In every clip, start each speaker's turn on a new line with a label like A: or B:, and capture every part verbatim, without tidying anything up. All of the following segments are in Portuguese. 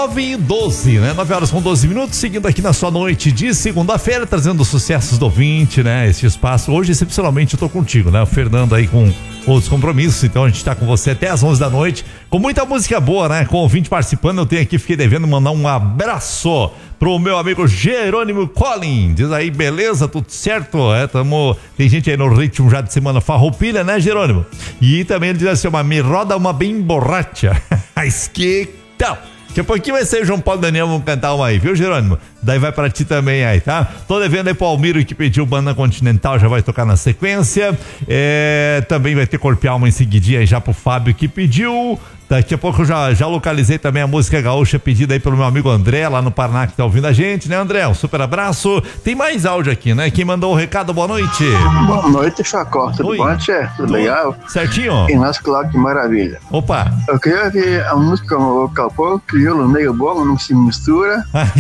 A: nove e doze, né? nove horas com doze minutos, seguindo aqui na sua noite de segunda-feira, trazendo os sucessos do ouvinte, né? Esse espaço. Hoje, excepcionalmente, eu tô contigo, né? O Fernando aí com outros compromissos, então a gente tá com você até às onze da noite, com muita música boa, né? Com o ouvinte participando, eu tenho aqui, fiquei devendo mandar um abraço pro meu amigo Jerônimo Collin. Diz aí, beleza, tudo certo? É, tamo... Tem gente aí no ritmo já de semana farroupilha, né, Jerônimo? E também ele diz assim, uma, me roda uma bem borracha. Que tal? Daqui a pouquinho vai ser o João Paulo e Daniel, vão cantar uma aí, viu, Jerônimo? Daí vai pra ti também aí, tá? Tô devendo aí pro Almiro que pediu Banda Continental, já vai tocar na sequência. É, também vai ter Corpo e Alma em seguidinha aí já pro Fábio que pediu. Daqui a pouco eu já, já localizei também a música gaúcha pedida aí pelo meu amigo André, lá no Paraná, que tá ouvindo a gente, né, André? Um super abraço. Tem mais áudio aqui, né? Quem mandou o recado, boa noite.
B: Boa noite, Chacó. Tudo
A: Oi.
B: bom, tchê? Tudo, Tudo legal?
A: Certinho?
B: Inácio Cláudio, que maravilha.
A: Opa.
B: Eu queria ver a música, o Capão, crioulo meio bom, não se mistura.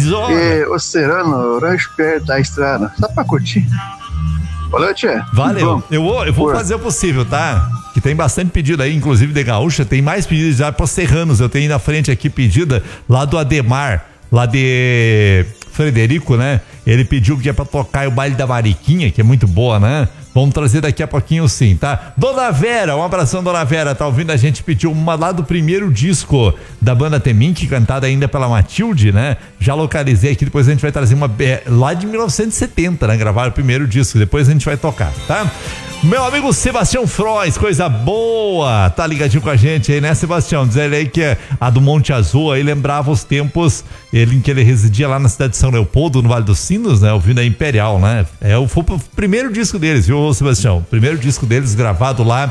B: E o Serrano, rancho perto da estrada. Só pra curtir. Valeu, tchê.
A: Valeu. Eu vou, eu vou fazer o possível, tá? Que tem bastante pedido aí, inclusive de gaúcha, tem mais pedidos já para serranos. Eu tenho na frente aqui pedida lá do Ademar, lá de Frederico, né? Ele pediu que é pra tocar o Baile da Mariquinha, que é muito boa, né? Vamos trazer daqui a pouquinho sim, tá? Dona Vera, um abração, Dona Vera, tá ouvindo a gente, pediu uma lá do primeiro disco da banda Temink, cantada ainda pela Matilde, né? Já localizei aqui, depois a gente vai trazer uma lá de mil novecentos e setenta, né? Gravaram o primeiro disco, depois a gente vai tocar, tá? Meu amigo Sebastião Frois, coisa boa, tá ligadinho com a gente aí, né, Sebastião? Diz ele aí que a do Monte Azul aí lembrava os tempos ele, em que ele residia lá na cidade de São Leopoldo, no Vale dos Sinos, né? Ouvindo a Imperial, né? É, foi o primeiro disco deles, viu, Sebastião? Primeiro disco deles gravado lá,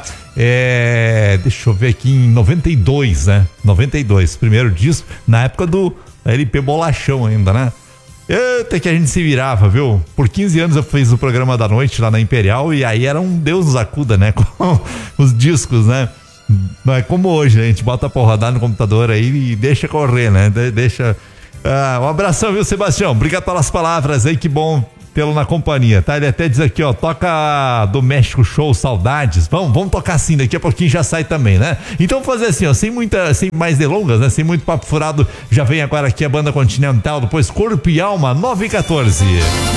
A: é, deixa eu ver aqui, em noventa e dois, né? noventa e dois, primeiro disco, na época do L P Bolachão ainda, né? Eita, que a gente se virava, viu? Por quinze anos eu fiz o programa da noite lá na Imperial e aí era um Deus nos acuda, né? Com os discos, né? Não é como hoje, né? A gente bota a porrada no computador aí e deixa correr, né? De- deixa... Ah, um abração, viu, Sebastião? Obrigado pelas palavras aí, que bom tê-lo na companhia, tá? Ele até diz aqui, ó, toca do México Show, saudades. Vamos, vamos tocar assim, daqui a pouquinho já sai também, né? Então vamos fazer assim, ó, sem muita, sem mais delongas, né? Sem muito papo furado, já vem agora aqui a Banda Continental, depois Corpo e Alma, nove e quatorze.